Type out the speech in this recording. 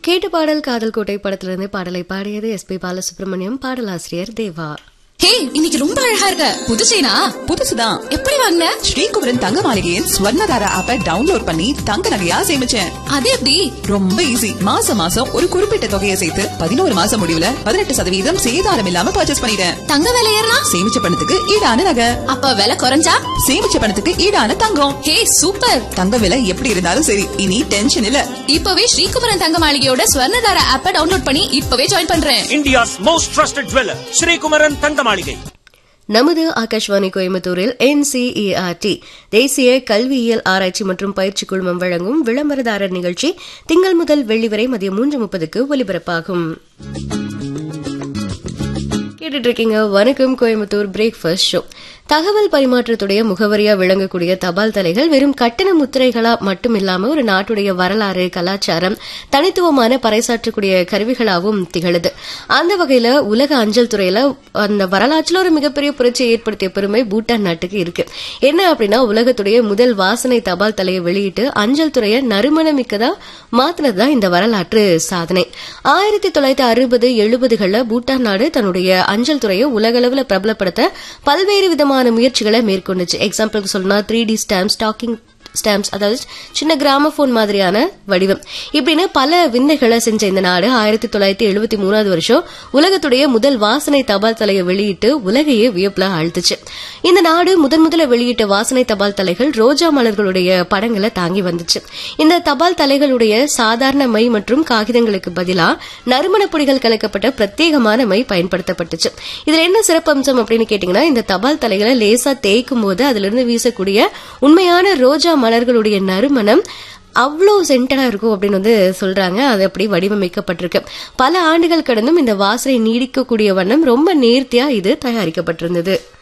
கேட்ட பாடல் காதல் கோட்டை படத்திலிருந்து பாடலை பாடியது எஸ்பி பாலசுப்ரமணியம், பாடலாசிரியர் தேவா. ஹே, இன்னைக்கு ரொம்ப அழகா இருக்க. புது செயினா? புதுசுதான். எப்படி வாங்குன? ஸ்ரீகுமரன் தங்க மாளிகையின் ஸ்வர்ணதாரா ஆப்பை டவுன்லோட் பண்ணி தங்க நகையா சேமிச்சேன். அது எப்படி? ரொம்ப ஈஸி. மாசம் மாசம் ஒரு குறிப்பிட்ட தொகையை சேர்த்து 11 மாசம் முடிவுல 18% சேதாரம் இல்லாம பர்ச்சேஸ் பண்ணிட்டேன். தங்க விலை ஏறினா? சேமிச்ச பணத்துக்கு ஈடான நகை. அப்ப விலை குறைஞ்சா? சேமிச்ச பணத்துக்கு ஈடான தங்கம். ஹே, சூப்பர். தங்க விலை எப்படி இருந்தாலும் சரி, இனி டென்ஷன் இல்ல. இப்பவே ஸ்ரீகுமரன் தங்க மாளிகையோட ஸ்வர்ணதாரா ஆப்பை டவுன்லோட் பண்ணி இப்பவே ஜாயின் பண்றேன். India's most trusted jeweller Sri Kumaran தங்க மாளிகை. நமது ஆகாஷ்வாணி கோயம்புத்தூரில் NCERT தேசிய கல்வியியல் ஆராய்ச்சி மற்றும் பயிற்சி குழுமம் வழங்கும் விளம்பரதாரர் நிகழ்ச்சி திங்கள் முதல் வெள்ளி வரை மதியம் 3:30 ஒலிபரப்பாகும். கேட்டுட்டு இருக்கீங்க வணக்கம் கோயம்புத்தூர் பிரேக்ஃபாஸ்ட் ஷோ. தகவல் பரிமாற்றத்துடைய முகவரியா விளங்கக்கூடிய தபால் தலைகள் வெறும் கட்டண முத்திரைகளா மட்டும் இல்லாம ஒரு நாட்டுடைய வரலாறு, கலாச்சாரம், தனித்துவமான பறைசாற்றக்கூடிய கருவிகளாகவும் திகழுது. அந்த வகையில உலக அஞ்சல் துறையில அந்த வரலாற்றுல ஒரு மிகப்பெரிய புரட்சியை ஏற்படுத்திய பெருமை பூட்டான் நாட்டுக்கு இருக்கு. என்ன அப்படின்னா, உலகத்துடைய முதல் வாசனை தபால் தலையை வெளியிட்டு அஞ்சல் துறையை நறுமணமிக்கதா மாத்தினதுதான் இந்த வரலாற்று சாதனை. 1960-70களில் பூட்டான் நாடு தன்னுடைய அஞ்சல் துறையை உலகளவுல பிரபலப்படுத்த பல்வேறு விதமான முயற்சிகளை மேற்கொண்டுச்சு. எக்ஸாம்பிளுக்கு சொல்லணும்னா 3D ஸ்டாம்ப்ஸ், டாக்கிங் ஸ்டாம்ப்ஸ், அதாவது சின்ன கிராமபோன் மாதிரியான வடிவம், இப்படின்னு பல விந்தைகளை செஞ்ச இந்த நாடு 1973 உலகத்துடைய முதல் வாசனை தபால் தலையை வெளியிட்டு உலகையே வியப்புல ஆழ்த்துச்சு. இந்த நாடு முதல்ல வெளியிட்ட வாசனை தபால் தலைகள் ரோஜா மலர்களுடைய படங்களை தாங்கி வந்துச்சு. இந்த தபால் தலைகளுடைய சாதாரண மை மற்றும் காகிதங்களுக்கு பதிலா நறுமணப் பொடிகள் கலக்கப்பட்ட பிரத்யேகமான மை பயன்படுத்தப்பட்டுச்சு. இதுல என்ன சிறப்பம்சம் அப்படின்னு கேட்டீங்கன்னா, இந்த தபால் தலைகளை லேசா தேய்க்கும் போது அதுல இருந்து வீசக்கூடிய உண்மையான ரோஜா மலர்களுடைய நறுமணம் அவ்வளோ சென்டரா இருக்கும் அப்படின்னு சொல்றாங்க. அது அப்படி வடிவமைக்கப்பட்டிருக்கு. பல ஆண்டுகள் கடந்தும் இந்த வாசனை நீடிக்கக்கூடிய வண்ணம் ரொம்ப நேர்த்தியா இது தயாரிக்கப்பட்டிருந்தது.